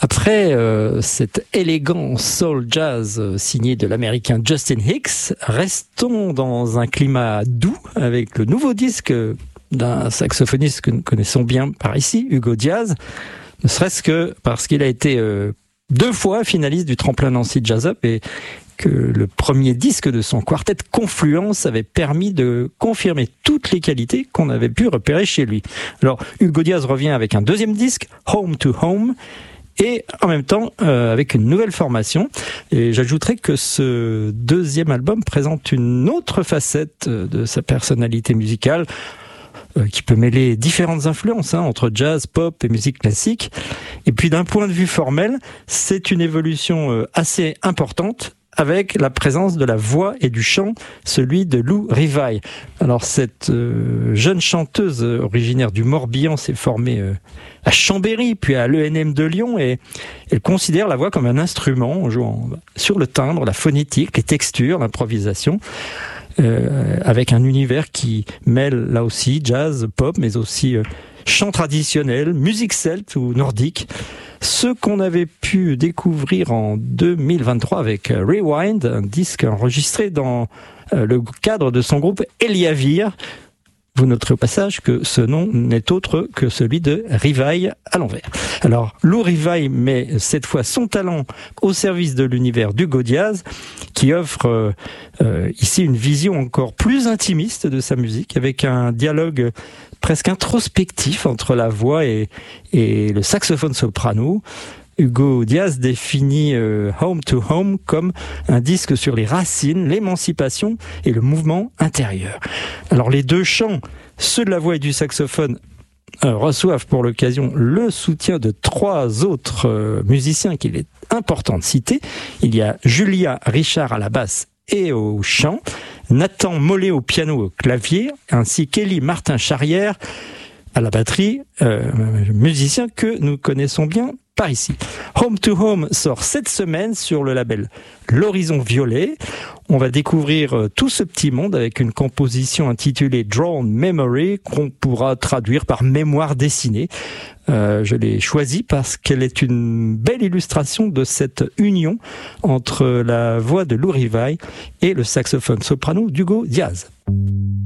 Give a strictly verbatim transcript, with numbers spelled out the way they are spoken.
Après euh, cet élégant soul jazz euh, signé de l'américain Justin Hicks, restons dans un climat doux avec le nouveau disque d'un saxophoniste que nous connaissons bien par ici, Hugo Díaz, ne serait-ce que parce qu'il a été euh, deux fois finaliste du Tremplin Nancy Jazz Up et que le premier disque de son quartet Confluence avait permis de confirmer toutes les qualités qu'on avait pu repérer chez lui. Alors, Hugo Díaz revient avec un deuxième disque, Home to Home, et en même temps euh, avec une nouvelle formation. Et j'ajouterais que ce deuxième album présente une autre facette de sa personnalité musicale, euh, qui peut mêler différentes influences hein, entre jazz, pop et musique classique. Et puis d'un point de vue formel, c'est une évolution euh, assez importante, avec la présence de la voix et du chant, celui de Lou Rivail. Alors cette euh, jeune chanteuse originaire du Morbihan s'est formée euh, à Chambéry, puis à l'E N M de Lyon, et elle considère la voix comme un instrument, en jouant sur le timbre, la phonétique, les textures, l'improvisation, euh, avec un univers qui mêle là aussi jazz, pop, mais aussi euh, chant traditionnel, musique celte ou nordique. Ce qu'on avait pu découvrir en deux mille vingt-trois avec Rewind, un disque enregistré dans le cadre de son groupe Eliavir. Vous noterez au passage que ce nom n'est autre que celui de Rivail à l'envers. Alors, Lou Rivail met cette fois son talent au service de l'univers d'Hugo Díaz, qui offre euh, ici une vision encore plus intimiste de sa musique, avec un dialogue presque introspectif entre la voix et, et le saxophone soprano. Hugo Díaz définit euh, Home to Home comme un disque sur les racines, l'émancipation et le mouvement intérieur. Alors les deux chants, ceux de la voix et du saxophone, euh, reçoivent pour l'occasion le soutien de trois autres euh, musiciens qu'il est important de citer. Il y a Julia Richard à la basse et au chant, Nathan Mollet au piano et au clavier, ainsi qu'Élie Martin-Charrière à la batterie, euh, musicien que nous connaissons bien par ici. Home to Home sort cette semaine sur le label L'Horizon Violet. On va découvrir tout ce petit monde avec une composition intitulée Drawn Memory, qu'on pourra traduire par mémoire dessinée. Euh, je l'ai choisie parce qu'elle est une belle illustration de cette union entre la voix de Lou Rivail et le saxophone soprano d'Hugo Díaz.